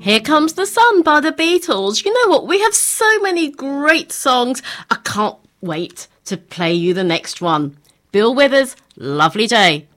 Here Comes the Sun by the Beatles. You know what? We have so many great songs. I can't wait to play you the next one. Bill Withers, Lovely Day.